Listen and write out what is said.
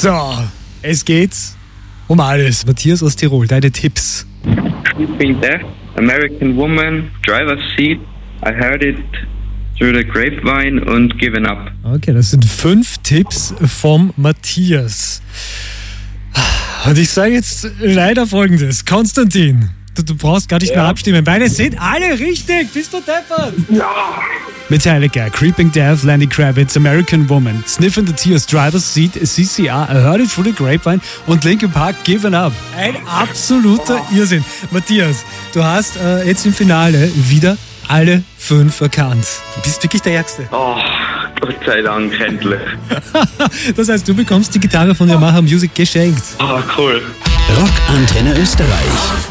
So, es geht um alles. Matthias aus Tirol, deine Tipps. Creeping Death, American Woman, Driver's Seat, I Heard It Through the Grapevine und Given Up. Okay, das sind 5 Tipps vom Matthias. Und ich sage jetzt leider Folgendes. Konstantin, du brauchst gar nicht mehr abstimmen. Beide sind alle richtig. Bist du deppert? Ja. Metallica, Creeping Death, Lenny Kravitz, American Woman, Sniffing the Tears, Driver's Seat, CCR, I Heard It Through the Grapevine und Linkin Park, Given Up. Ein absoluter Irrsinn. Matthias, du hast jetzt im Finale wieder alle 5 erkannt. Du bist wirklich der Ärgste. Oh, Gott sei Dank, endlich. Das heißt, du bekommst die Gitarre von Yamaha Music geschenkt. Oh, cool. Rock Antenne Österreich.